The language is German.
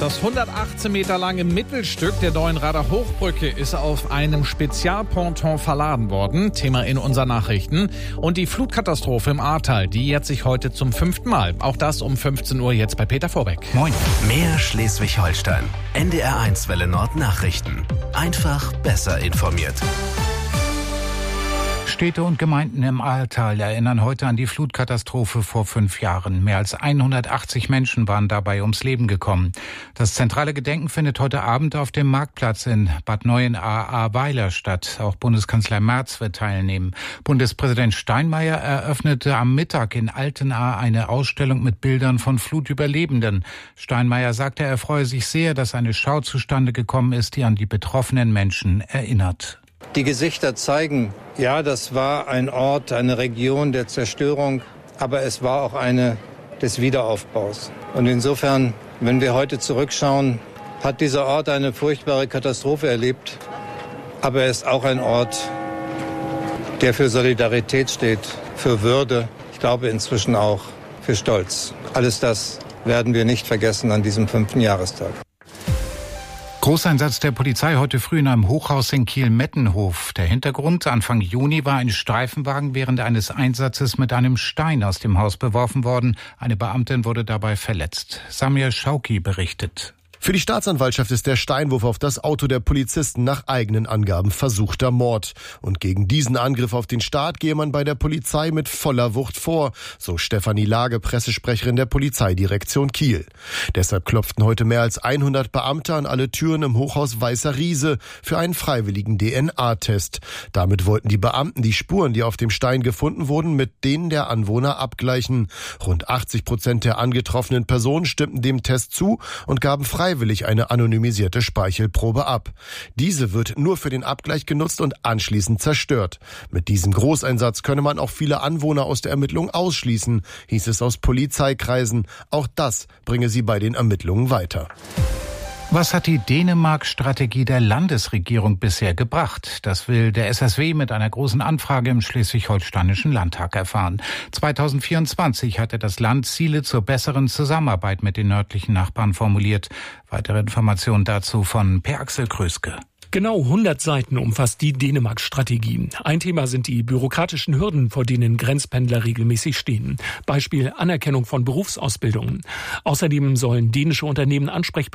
Das 118 Meter lange Mittelstück der Neuenrader Hochbrücke ist auf einem Spezialponton verladen worden. Thema in unseren Nachrichten. Und die Flutkatastrophe im Ahrtal, die jährt sich heute zum 5. Mal. Auch das um 15 Uhr jetzt bei Peter Vorbeck. Moin. Mehr Schleswig-Holstein. NDR1 Welle Nord Nachrichten. Einfach besser informiert. Städte und Gemeinden im Ahrtal erinnern heute an die Flutkatastrophe vor 5 Jahren. Mehr als 180 Menschen waren dabei ums Leben gekommen. Das zentrale Gedenken findet heute Abend auf dem Marktplatz in Bad Neuenahr-Ahrweiler statt. Auch Bundeskanzler Merz wird teilnehmen. Bundespräsident Steinmeier eröffnete am Mittag in Altenahr eine Ausstellung mit Bildern von Flutüberlebenden. Steinmeier sagte, er freue sich sehr, dass eine Schau zustande gekommen ist, die an die betroffenen Menschen erinnert. Die Gesichter zeigen, ja, das war ein Ort, eine Region der Zerstörung, aber es war auch eine des Wiederaufbaus. Und insofern, wenn wir heute zurückschauen, hat dieser Ort eine furchtbare Katastrophe erlebt, aber er ist auch ein Ort, der für Solidarität steht, für Würde, ich glaube inzwischen auch für Stolz. Alles das werden wir nicht vergessen an diesem 5. Jahrestag. Großeinsatz der Polizei heute früh in einem Hochhaus in Kiel-Mettenhof. Der Hintergrund: Anfang Juni war ein Streifenwagen während eines Einsatzes mit einem Stein aus dem Haus beworfen worden. Eine Beamtin wurde dabei verletzt. Samir Schauki berichtet. Für die Staatsanwaltschaft ist der Steinwurf auf das Auto der Polizisten nach eigenen Angaben versuchter Mord. Und gegen diesen Angriff auf den Staat gehe man bei der Polizei mit voller Wucht vor, so Stefanie Lage, Pressesprecherin der Polizeidirektion Kiel. Deshalb klopften heute mehr als 100 Beamte an alle Türen im Hochhaus Weißer Riese für einen freiwilligen DNA-Test. Damit wollten die Beamten die Spuren, die auf dem Stein gefunden wurden, mit denen der Anwohner abgleichen. Rund 80% der angetroffenen Personen stimmten dem Test zu und gaben freiwillig eine anonymisierte Speichelprobe ab. Diese wird nur für den Abgleich genutzt und anschließend zerstört. Mit diesem Großeinsatz könne man auch viele Anwohner aus der Ermittlung ausschließen, hieß es aus Polizeikreisen. Auch das bringe sie bei den Ermittlungen weiter. Was hat die Dänemark-Strategie der Landesregierung bisher gebracht? Das will der SSW mit einer großen Anfrage im Schleswig-Holsteinischen Landtag erfahren. 2024 hatte das Land Ziele zur besseren Zusammenarbeit mit den nördlichen Nachbarn formuliert. Weitere Informationen dazu von Per-Axel Kröske. Genau 100 Seiten umfasst die Dänemark-Strategie. Ein Thema sind die bürokratischen Hürden, vor denen Grenzpendler regelmäßig stehen. Beispiel Anerkennung von Berufsausbildungen. Außerdem sollen dänische Unternehmen Ansprechpartner